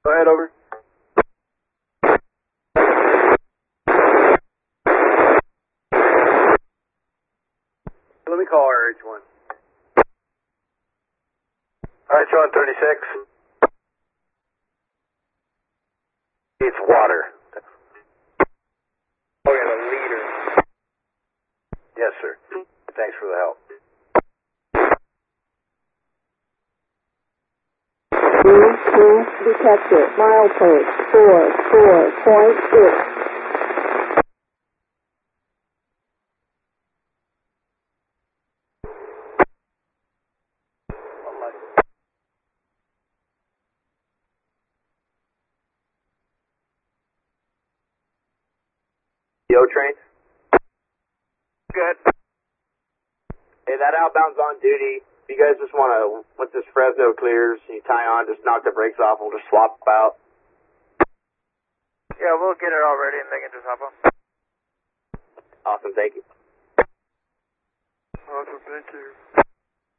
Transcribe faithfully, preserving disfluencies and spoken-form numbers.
Go ahead, over. Let me call R H one. R H one thirty-six. It's water. Oh, yeah, the leader. Yes, sir. Thanks for the help. Blue detector, milepost four four point six. Yo, train. Good. Hey, that outbound's on duty. If you guys just want to, once this Fresno clears, you tie on, just knock the brakes off, we'll just swap out. Yeah, we'll get it all ready and they can just hop on. Awesome, thank you. Awesome, thank you.